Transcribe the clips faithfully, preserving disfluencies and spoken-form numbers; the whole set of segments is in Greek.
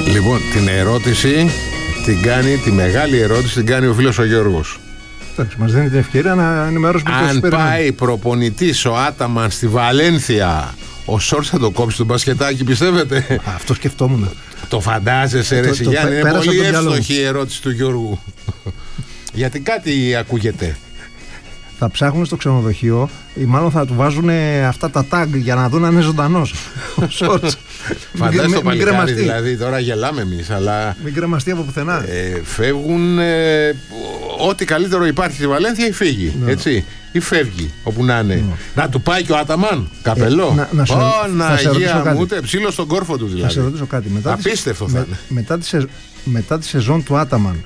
Λοιπόν, την ερώτηση την κάνει, τη μεγάλη ερώτηση την κάνει ο φίλος ο Γιώργος. Εντάξει, μας δίνει την ευκαιρία να ενημερώσουμε αν πάει προπονητής ο Άταμαν στη Βαλένθια, ο Σόρτς θα το κόψει τον μπασκετάκι, πιστεύετε? Αυτό σκεφτόμουν. Το φαντάζεσαι, ρε Γιάννη? Είναι πολύ εύστοχη η ερώτηση του Γιώργου. Γιατί κάτι ακούγεται. Θα ψάχνουν στο ξενοδοχείο ή μάλλον θα του βάζουν αυτά τα tag για να δουν αν είναι ζωντανός ο Σόρτς. Φαντάζεσαι το παλικάρι, δηλαδή, τώρα γελάμε εμείς, αλλά μην κρεμαστεί από πουθενά. ε, φεύγουν ε, ό,τι καλύτερο υπάρχει στη Βαλένθια ή φύγει, ναι. Έτσι, ή φεύγει όπου να είναι, ναι. Να του πάει και ο Άταμαν καπελό, ε, να, να, σε, να Αγία μου, ούτε ψήλο στον κόρφο του δηλαδή. Θα σε ρωτήσω κάτι. Μετά απίστευτο τη, θα με, είναι. Μετά τη, σε, μετά τη σεζόν του Άταμαν,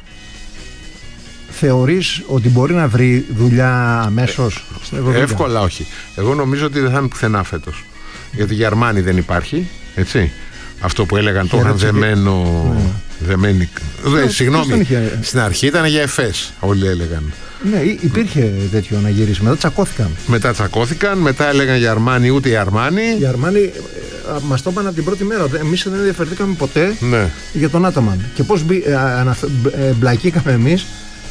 θεωρείς ότι μπορεί να βρει δουλειά αμέσως ε, στην Ευρωλίγκα? Εύκολα όχι. Εγώ νομίζω ότι δεν θα είναι πουθενά φέτος. Γιατί για Αρμάνι δεν υπάρχει, έτσι. Αυτό που έλεγαν το είχαν δεμένο. Ναι. Δεμένη. Δε, συγγνώμη, είχε... στην αρχή ήταν για Εφές, όλοι έλεγαν. Ναι, υπήρχε τέτοιο να γυρίσει. Μετά τσακώθηκαν. Μετά τσακώθηκαν, μετά έλεγαν για Αρμάνι, ούτε η Αρμάνι. Η Αρμάνι μας το είπαν από την πρώτη μέρα. Εμείς δεν ενδιαφερθήκαμε ποτέ, ναι, για τον Άταμαν. Και πώς μπη, ε, αναφ... ε, μπλακήκαμε εμείς.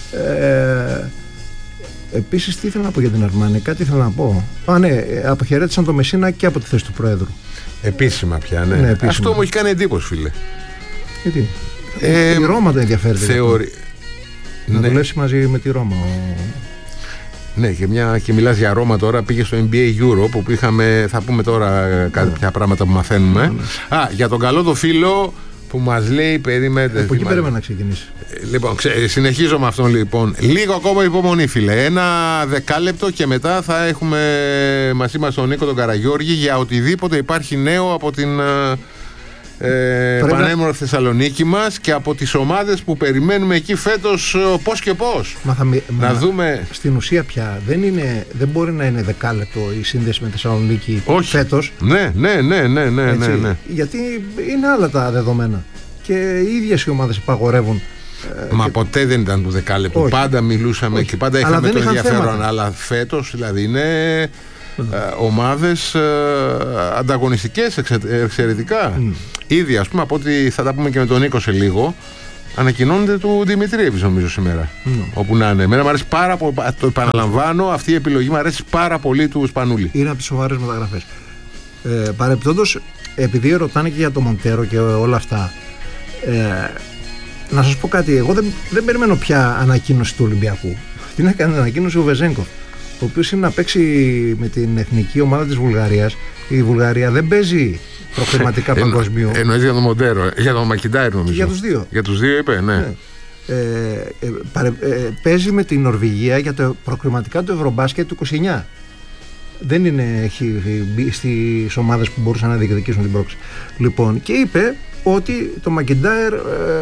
Ε, επίσης, τι ήθελα να πω για την Αρμάνι, κάτι ήθελα να πω. Α, ναι, αποχαιρέτησαν το Μεσίνα και από τη θέση του Προέδρου. Επίσημα πια, ναι. Ναι, επίσημα. Αυτό μου έχει κάνει εντύπωση, φίλε. Γιατί? Ε, η Ρώμα το ενδιαφέρεται. Θεωρεί. Να ναι. δουλέψει μαζί με τη Ρώμα. Ο... Ναι, και, μια, και μιλάς για Ρώμα τώρα, πήγε στο N B A Europe, όπου είχαμε, θα πούμε τώρα κάποια yeah. πράγματα που μαθαίνουμε. Yeah. Α, για τον καλό το φίλο που μας λέει, περίμενε. Από εκεί περίμενα να ξεκινήσει. Λοιπόν, ξέ, συνεχίζω με αυτόν λοιπόν. Λίγο ακόμα υπομονή, φίλε. Ένα δεκάλεπτο και μετά θα έχουμε μαζί μας τον Νίκο τον Καραγιώργη για οτιδήποτε υπάρχει νέο από την ε, πανέμορφη Θεσσαλονίκη μας και από τις ομάδες που περιμένουμε εκεί φέτος πώς και πώς. Μα θα, να μα, δούμε. Στην ουσία πια δεν, είναι, δεν μπορεί να είναι δεκάλεπτο η σύνδεση με Θεσσαλονίκη. Όχι. Φέτος. Ναι, ναι, ναι, ναι, ναι, ναι, ναι. Γιατί είναι άλλα τα δεδομένα. Και οι ίδιες οι ομάδες υπαγορεύουν. Μα και... ποτέ δεν ήταν του δεκάλεπτου. Όχι. Πάντα μιλούσαμε όχι. Και πάντα είχαμε το ενδιαφέρον. Θέματα. Αλλά φέτος δηλαδή είναι mm. ε, ομάδες ε, ανταγωνιστικές εξε, εξαιρετικά. Mm. Ήδη, ας πούμε, από ό,τι θα τα πούμε και με τον Νίκο σε λίγο, ανακοινώνεται του Δημητριέβης νομίζω σήμερα. Mm. Όπου να είναι. Εμένα μου αρέσει πάρα πολύ. Το επαναλαμβάνω, αυτή η επιλογή μου αρέσει πάρα πολύ του Σπανούλη. Είναι από τις σοβαρές μεταγραφές. Ε, Παρεπιπτόντως, επειδή ρωτάνε και για το Μοντέρο και όλα αυτά. Ε, Να σας πω κάτι, εγώ δεν, δεν περιμένω πια ανακοίνωση του Ολυμπιακού. Την έκανε ανακοίνωση ο Βεζένκοφ, ο οποίος είναι να παίξει με την εθνική ομάδα της Βουλγαρίας. Η Βουλγαρία δεν παίζει προκριματικά παγκοσμίου. Εννο, εννοείς για τον Μοντέρο, για τον Μακιντάιρ νομίζω. Για τους δύο. Για τους δύο είπε, ναι. ναι. Ε, ε, παρε, ε, παίζει με την Νορβηγία για το προκριματικά του Ευρωμπάσκετ του είκοσι εννιά. Δεν είναι, έχει μπει στις ομάδες που μπορούσαν να διεκδικήσουν την πρόκληση. Λοιπόν, και είπε ότι το Μακιντάιρ ε,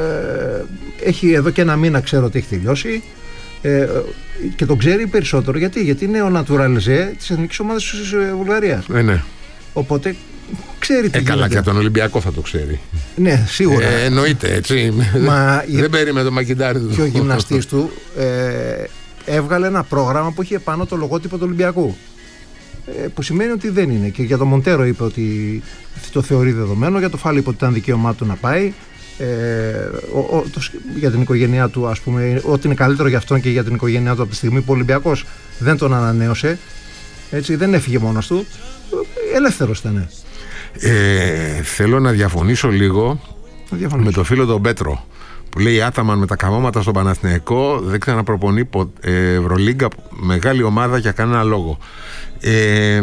έχει εδώ και ένα μήνα, ξέρω ότι έχει τελειώσει ε, και τον ξέρει περισσότερο. Γιατί, Γιατί είναι ο Νατουραλιζέ της εθνικής ομάδας της Βουλγαρίας. Ε, ναι. Οπότε ξέρει τι ε, καλά, και τον Ολυμπιακό θα το ξέρει. Ναι, σίγουρα. Ε, εννοείται, έτσι. Μα δεν περίμενε το Μακιντάιρ. Και ο γυμναστής του ε, έβγαλε ένα πρόγραμμα που είχε πάνω το λογότυπο του Ολυμπιακού. Που σημαίνει ότι δεν είναι. Και για τον Μοντέρο είπε ότι το θεωρεί δεδομένο. Για το Φάλι είπε ότι ήταν δικαίωμά του να πάει. Ε, ο, ο, το, για την οικογένειά του, ας πούμε, ότι είναι καλύτερο για αυτόν και για την οικογένειά του από τη στιγμή που ο Ολυμπιακός δεν τον ανανέωσε. Έτσι, δεν έφυγε μόνος του. Ελεύθερος ήταν. Ε, θέλω να διαφωνήσω λίγο να με τον φίλο τον Πέτρο που λέει Άταμαν με τα καμώματα στον Παναθηναϊκό δεν ξαναπροπονεί ε, Ευρωλίγκα, μεγάλη ομάδα για κανένα λόγο. Ε,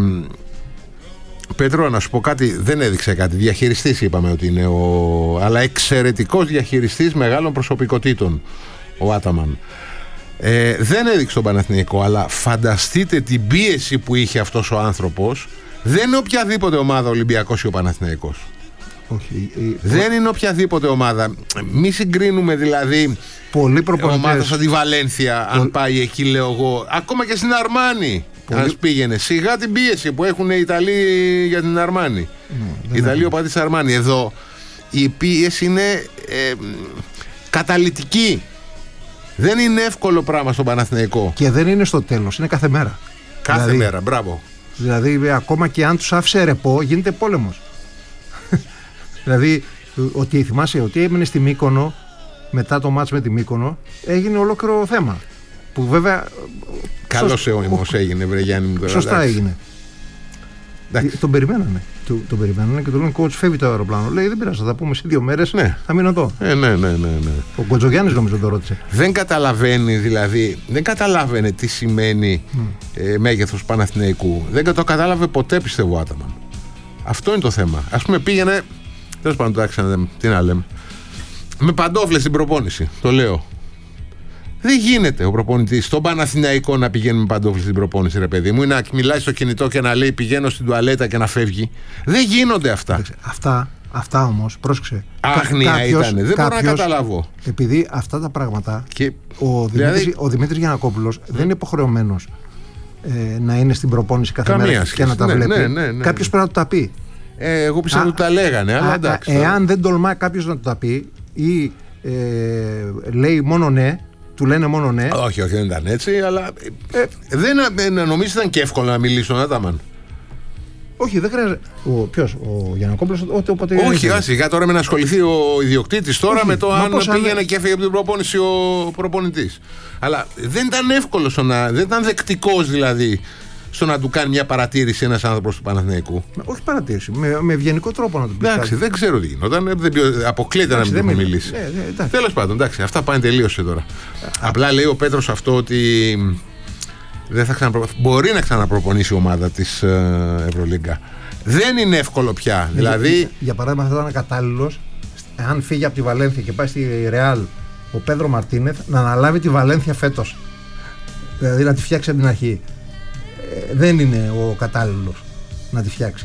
Πέτρο, να σου πω κάτι, δεν έδειξε κάτι. Διαχειριστής είπαμε ότι είναι, ο, αλλά εξαιρετικός διαχειριστής μεγάλων προσωπικότητων ο Άταμαν. Ε, δεν έδειξε τον Παναθηναϊκό, αλλά φανταστείτε την πίεση που είχε αυτός ο άνθρωπος. Δεν είναι οποιαδήποτε ομάδα Ολυμπιακός ή ο Παναθηναϊκός. Όχι, η... Δεν είναι οποιαδήποτε ομάδα. Μη συγκρίνουμε δηλαδή ομάδα σαν τη Βαλένθια, Πο... αν πάει εκεί, λέω εγώ. Ακόμα και στην Αρμάνι, Πολύ... αν πήγαινε. Σιγά την πίεση που έχουν οι Ιταλοί για την Αρμάνι. Ναι, Ιταλοί ο πατής Αρμάνι. Εδώ η πίεση είναι ε, καταλυτική. Δεν είναι εύκολο πράγμα στον Παναθηναϊκό. Και δεν είναι στο τέλος, είναι κάθε μέρα. Κάθε δηλαδή, μέρα, μπράβο. Δηλαδή, ακόμα και αν τους άφησε ρεπό, γίνεται πόλεμος. Δηλαδή, Ότι θυμάσαι ότι έμεινε στη Μύκονο μετά το μάτς με τη Μύκονο, έγινε ολόκληρο θέμα. Που βέβαια. Καλώς όμως έγινε, βρε Γιάννη μου. Σωστά εντάξει. έγινε. Εντάξει. Τον περιμένανε. Τον, τον περιμένανε και του λένε: Coach, φεύγει το αεροπλάνο. Λέει: δεν πειράζει, θα τα πούμε σε δύο μέρες. Ναι. Θα μείνω εδώ. Ε, ναι, ναι, ναι, ναι. Ο Κοτζογιάννης νομίζω το ρώτησε. Δεν καταλαβαίνει δηλαδή, δεν καταλάβαινε τι σημαίνει mm. ε, μέγεθος Παναθηναϊκού. Δεν το κατάλαβε ποτέ, πιστεύω, ο Άταμαν. Αυτό είναι το θέμα. Ας πούμε, πήγαινε. Τέλος πάντων, εντάξει, τι να λέμε. Με παντόφλες στην προπόνηση. Το λέω. Δεν γίνεται ο προπονητής στον Παναθηναϊκό να πηγαίνει με παντόφλες στην προπόνηση, ρε παιδί μου, ή να μιλάει στο κινητό και να λέει πηγαίνω στην τουαλέτα και να φεύγει. Δεν γίνονται αυτά. Αυτά, αυτά όμως, πρόσεξε. Άγνοια ήταν. Δεν μπορώ να καταλάβω. Επειδή αυτά τα πράγματα. Και, ο, δηλαδή... Δημήτρης, ο Δημήτρης Γιαννακόπουλος mm. δεν είναι υποχρεωμένος ε, να είναι στην προπόνηση κάθε Καμία μέρα σχέση. και να τα ναι, βλέπει. Ναι, ναι, ναι. Κάποιος πρέπει να του τα πει. Ε, εγώ πιστεύω ότι τα λέγανε, αλλά εντάξει. Εάν δεν τολμά κάποιος να του τα πει ή ε, λέει μόνο ναι. Του λένε μόνο ναι. Όχι, όχι, δεν ήταν έτσι, αλλά. Ε, δεν ε, νομίζω ήταν και εύκολο να μιλήσει στον Άταμαν. Όχι, δεν χρειάζεται. Ποιος, ο Γιαννακόπουλος, ό,τι όποτε. Όχι, α, σιγά τώρα με να ασχοληθεί ο ιδιοκτήτης τώρα όχι, με το αν πήγαινε αν... και έφυγε από την προπόνηση ο προπονητής. Αλλά δεν ήταν εύκολο, να, δεν ήταν δεκτικός δηλαδή στο να του κάνει μια παρατήρηση ένας άνθρωπος του Παναθηναϊκού. Όχι παρατήρηση, με, με ευγενικό τρόπο να του πει. Εντάξει, δεν ξέρω τι γινόταν. Αποκλείεται να μην του μιλήσει. Ναι, ναι, τέλος πάντων, εντάξει, αυτά πάνε τελείωσε τώρα. Α, Απλά λέει ο Πέτρος αυτό ότι δεν θα ξαναπρο... μπορεί να ξαναπροπονήσει η ομάδα της ε, Ευρωλίγκα. Δεν είναι εύκολο πια. Ναι, δηλαδή... για, για παράδειγμα, θα ήταν κατάλληλος αν φύγει από τη Βαλένθια και πάει στη Ρεάλ ο Πέδρο Μαρτίνεθ να αναλάβει τη Βαλένθια φέτος. Δηλαδή να τη φτιάξει από την αρχή. Δεν είναι ο κατάλληλος να τη φτιάξει.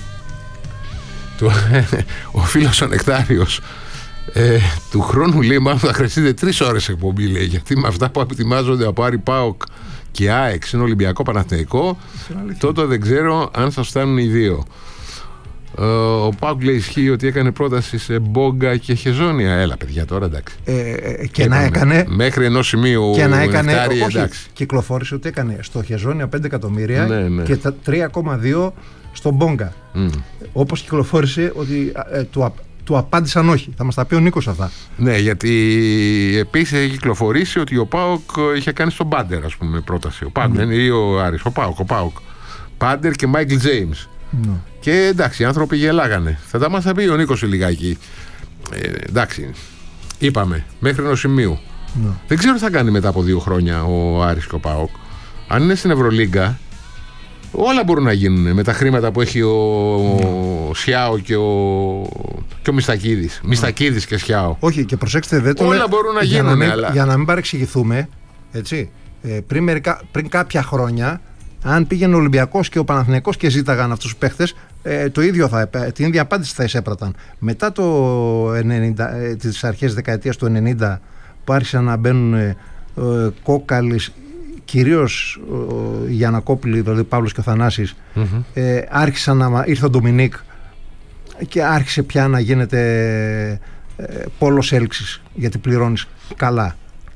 Ο φίλος ο Νεκτάριος ε, του χρόνου λέει μάλλον θα χρειαστείτε τρεις ώρες εκπομπή, λέει, γιατί με αυτά που ετοιμάζονται από Άρη ΠΑΟΚ και ΑΕΚ είναι Ολυμπιακό Παναθηναϊκό, τότε δεν ξέρω αν θα φτάνουν οι δύο. Ε, ο ΠΑΟΚ λέει ισχύει ότι έκανε πρόταση σε Μπόγκα και Χεζόνια. Έλα παιδιά τώρα, εντάξει. Ε, ε, και Έπαμε. να έκανε μέχρι ενός σημείου και να έκανε, Νεκτάρι, όχι, εντάξει. Κυκλοφόρησε ότι έκανε στο Χεζόνια πέντε εκατομμύρια ναι, ναι. και τα τρία κόμμα δύο στον Μπόγκα. Mm. Όπως κυκλοφόρησε ότι ε, του, του απάντησαν όχι. Θα μας τα πει ο Νίκος αυτά. Ναι, γιατί επίσης έχει κυκλοφορήσει ότι ο ΠΑΟΚ είχε κάνει στον Πάντερ, ας πούμε, πρόταση. Ο Πάντερ mm. ή ο Άρης, ο ΠΑΟΚ, ο ΠΑΟΚ. Πάντερ και Μάικλ Τζέιμς. No. Και εντάξει, οι άνθρωποι γελάγανε. Θα τα μας τα πει ο Νίκος λιγάκι. Ε, εντάξει, είπαμε μέχρι ενός σημείου. No. Δεν ξέρω τι θα κάνει μετά από δύο χρόνια ο Άρης και ο ΠΑΟΚ. Αν είναι στην Ευρωλίγκα, όλα μπορούν να γίνουν με τα χρήματα που έχει ο, no. ο Σιάο και ο, και ο Μιστακίδης. No. Μιστακίδης και Σιάο. Όχι, και προσέξτε, δεν το όλα λέ... μπορούν να για γίνουν. Να μην, αλλά... Για να μην παρεξηγηθούμε, έτσι. Ε, πριν, μερικά, πριν κάποια χρόνια. Αν πήγαινε ο Ολυμπιακός και ο Παναθηναϊκός και ζήταγαν αυτούς τους παίχτες, ε, το ίδιο θα, την ίδια απάντηση θα εισέπραταν. Μετά το ενενήντα, ε, τις αρχές της δεκαετίας του ενενήντα που άρχισαν να μπαίνουν ε, ε, κόκαλης, κυρίως ε, οι Γιαννακόπουλοι, δηλαδή Παύλος και ο Θανάσης, mm-hmm. ε, άρχισαν να, ήρθε ο Ντομινίκ και άρχισε πια να γίνεται ε, πόλος έλξης, γιατί πληρώνεις καλά.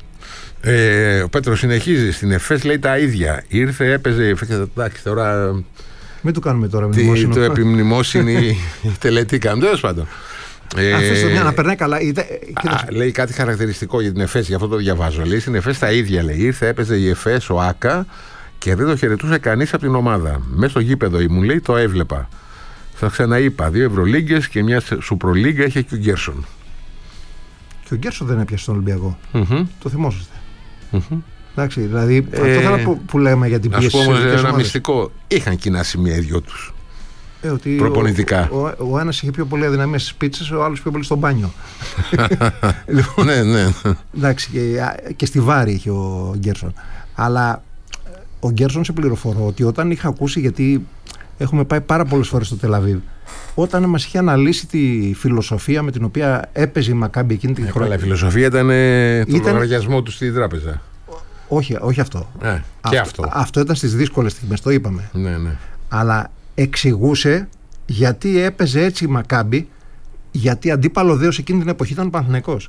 Ε, ο Πέτρος συνεχίζει στην ΕΦΕΣ, λέει τα ίδια. Ήρθε, έπαιζε η ΕΦΕΣ. Εντάξει, τώρα. Μην το κάνουμε τώρα μνημόσυνο. Το επιμνημόσυνη τελετή κάνουμε. Τέλος πάντων. Αφήστε το μια να περνάει καλά. Είτε, α, λέει κάτι χαρακτηριστικό για την ΕΦΕΣ, γι' αυτό το διαβάζω. Λέει στην ΕΦΕΣ τα ίδια. Λέει. Ήρθε, έπαιζε η ΕΦΕΣ, ο Άκα και δεν το χαιρετούσε κανείς από την ομάδα. Μέσα στο γήπεδο ήμουν, λέει, το έβλεπα. Σας ξαναείπα, δύο Ευρωλίγκες και μια Σουπρολίγκα είχε και ο Γκέρσον. Και ο Γκέρσον δεν έπιασε στον Ολυμπιακό. Mm-hmm. Το θυμόσαστε. Mm-hmm. Εντάξει, δηλαδή ε, αυτό θα που, που λέμε για την πίεση. Ας πούμε ένα ομάδες. Μυστικό. Είχαν κοινά σημεία οι δυο τους. Ε, ότι προπονητικά. Ο, ο, ο ένας είχε πιο πολύ αδυναμία στις πίτσες, ο άλλος πιο πολύ στο μπάνιο. Λοιπόν, ναι, ναι. Εντάξει, και, και στη Βάρη είχε ο Γκέρσον. Αλλά ο Γκέρσον, σε πληροφορώ ότι όταν είχα ακούσει, γιατί έχουμε πάει πάρα πολλές φορές στο Τελαβίβ, όταν μας είχε αναλύσει τη φιλοσοφία με την οποία έπαιζε η Μακάμπι εκείνη την χρονιά. Η φιλοσοφία ήταν ε, το ήταν... λογαριασμό του στη τράπεζα. Όχι, όχι αυτό. Ε, και αυτό. αυτό. Αυτό ήταν στις δύσκολες στιγμές, το είπαμε. Ναι, ναι. Αλλά εξηγούσε γιατί έπαιζε έτσι η Μακάμπι, γιατί αντίπαλο δέος εκείνη την εποχή ήταν ο Παναθηναϊκός.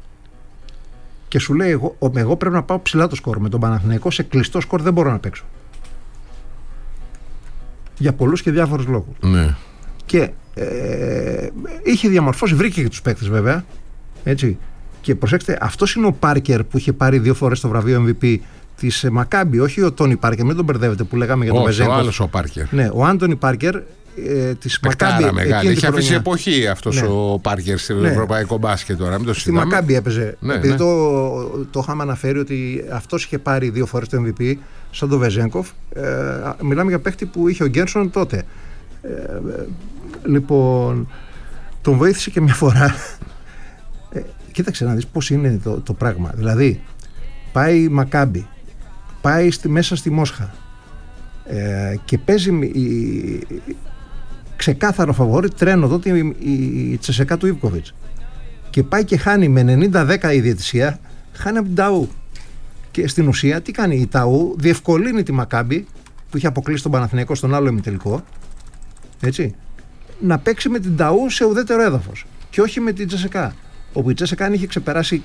Και σου λέει, εγώ, εγώ πρέπει να πάω ψηλά το σκορ. Με τον Παναθηναϊκό σε κλειστό σκορ δεν μπορώ να παίξω. Για πολλούς και διάφορους λόγους. Ναι. Και ε, είχε διαμορφώσει, βρήκε και τους παίκτες βέβαια. Έτσι. Και προσέξτε, αυτός είναι ο Πάρκερ που είχε πάρει δύο φορές το βραβείο εμ βι πι της Μακάμπι, όχι ο Τόνι Πάρκερ, μην τον μπερδεύετε που λέγαμε για τον Βεζέγκοφ. Ο άλλος ο Πάρκερ. Ναι, ο Άντονι Πάρκερ ε, της Μακάμπι. Μεγάλη. Είχε αφήσει εποχή αυτός ναι. ο Πάρκερ στο ναι. ευρωπαϊκό μπάσκετ τώρα. Μην το στη Μακάμπι έπαιζε. Ναι, επειδή ναι. το, το είχαμε αναφέρει ότι αυτός είχε πάρει δύο φορές το εμ βι πι, σαν τον Βεζέγκοφ. Ε, μιλάμε για παίχτη που είχε ο Γκέρσον τότε. Ε, ε, λοιπόν, τον βοήθησε και μια φορά. Ε, κοίταξε να δεις πώς είναι το, το πράγμα. Δηλαδή, πάει η Μακάμπι, πάει στη, μέσα στη Μόσχα ε, και παίζει η, ξεκάθαρο φαβόρι τρένο τότε η, η, η Τσεσεκά του Ιβκοβιτς και πάει και χάνει με ενενήντα δέκα η διαιτησία, χάνει από την Ταού και στην ουσία τι κάνει η Ταού, διευκολύνει τη Μακάμπι που είχε αποκλείσει τον Παναθηναϊκό στον άλλο ημιτελικό, έτσι, να παίξει με την Ταού σε ουδέτερο έδαφος και όχι με την Τσεσεκά, όπου η Τσέσεκα αν είχε ξεπεράσει,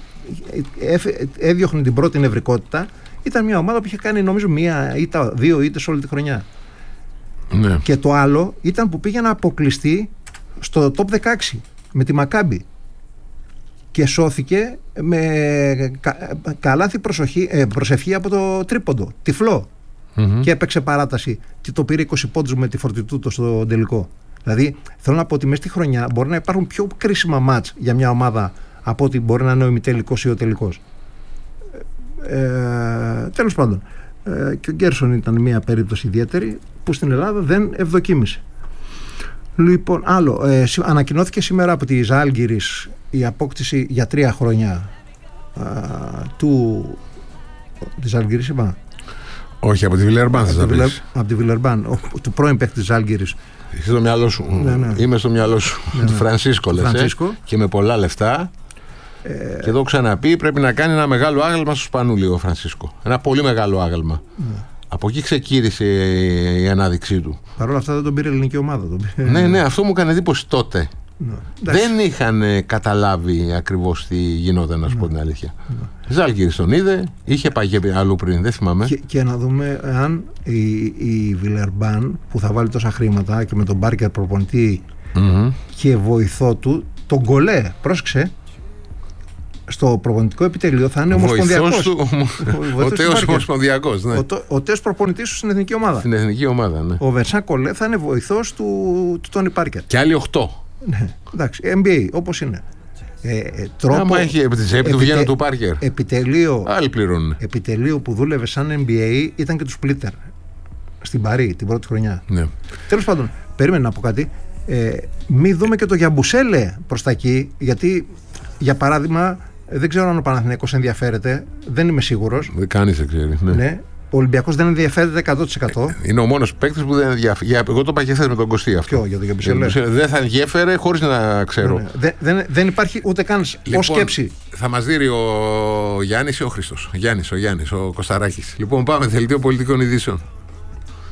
έδιωχνε την πρώτη νευρικότητα, ήταν μια ομάδα που είχε κάνει νομίζω μία ήττα, δύο ήττες όλη τη χρονιά. Ναι. Και το άλλο ήταν που πήγε να αποκλειστεί στο top δεκαέξι με τη Μακάμπι και σώθηκε με κα, καλάθι προσοχή, ε, προσευχή από το τρίποντο, τυφλό. Mm-hmm. Και έπαιξε παράταση και το πήρε είκοσι πόντους με τη Φορτιτούτο στο τελικό. Δηλαδή θέλω να πω ότι μέσα στη χρονιά μπορεί να υπάρχουν πιο κρίσιμα μάτς για μια ομάδα από ότι μπορεί να είναι ο ημιτελικός ή ο τελικός. Ε, τέλος πάντων, ε, και ο Γκέρσον ήταν μια περίπτωση ιδιαίτερη που στην Ελλάδα δεν ευδοκίμησε. Λοιπόν, άλλο, ε, ανακοινώθηκε σήμερα από τη Ζάλγκιρις η απόκτηση για τρία χρόνια α, του της Ζάλγκιρις, είπα. Όχι, από τη Βιλερμπάν θα πεις. Από τη Βιλερμπάν, του πρώην παίκτη της Ζάλγκιρις. Είσαι στο μυαλό σου. Ναι, ναι. Είμαι στο μυαλό σου. Ναι, ναι. Του Φρανσίσκο λες, Φρανσίσκο. Ε? Και με πολλά λεφτά. Ε... Και εδώ ξαναπεί πρέπει να κάνει ένα μεγάλο άγαλμα στο Σπανούλι ο Φρανσίσκο. Ένα πολύ μεγάλο άγαλμα. Ναι. Από εκεί ξεκίνησε η ανάδειξή του. Παρ' όλα αυτά δεν τον πήρε ελληνική ομάδα. Τον πήρε... Ναι, ναι, αυτό μου έκανε εντύπωση τότε. Ναι. Δεν είχαν καταλάβει ακριβώς τι γινόταν, να σου ναι. πω την αλήθεια. Ναι. Ζάλγκιρις τον είδε, είχε πάει και αλλού πριν, δεν θυμάμαι. Και, και να δούμε αν η, η Βιλερμπάν που θα βάλει τόσα χρήματα και με τον Μπάρκερ προπονητή mm-hmm. και βοηθό του, τον Γκολέ, πρόσεξε, στο προπονητικό επιτελείο θα είναι ομοσπονδιακός. Του, ο, ο τέος ομοσπονδιακός, ναι. Ο, ο τέος προπονητής του στην εθνική ομάδα. Στην εθνική ομάδα, ναι. Ο Βερσάν Κολέ θα είναι βοηθός του, του Τόνι Πάρκερ. Και άλλοι οχτώ. Ναι, εντάξει, εν μπι έι όπως είναι. Ε, ε, τρόπο, άμα έχει επί της έπι του βγαίνουν του Πάρκερ. Επιτελείο, άλλοι πληρώνουν. Επιτελείο που δούλευε σαν εν μπι έι ήταν και του Σπλίτερ στην Παρί την πρώτη χρονιά. Ναι. Τέλος πάντων, περίμενε να πω κάτι. Ε, μη δούμε και το Γιαμπουσέλε προς τα εκεί, γιατί για παράδειγμα δεν ξέρω αν ο Παναθηναϊκός ενδιαφέρεται, δεν είμαι σίγουρος. Δεν κανείς δεν ξέρει. Ναι. Ναι. Ο Ολυμπιακός δεν ενδιαφέρεται εκατό τοις εκατό. Είναι ο μόνος παίκτης που δεν ενδιαφέρει. Εγώ το είπα και χθες με τον Κωστή αυτό. Ποιο, για το Γιαμπουσέλε. Δεν θα ενδιαφέρε χωρίς να ξέρω. Ναι, ναι. Δεν, δεν, δεν υπάρχει ούτε καν λοιπόν, ως σκέψη. Θα μας δείρει ο Γιάννης ή ο Χρήστος. Γιάννης, ο Γιάννης, ο Κωσταράκης. Λοιπόν, πάμε δελτίο πολιτικών ειδήσεων.